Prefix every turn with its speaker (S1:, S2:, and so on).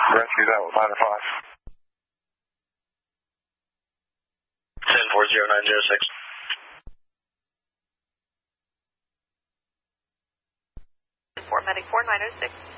S1: Rescue that with ladder 5.
S2: 10-40906.
S3: Medic 4906.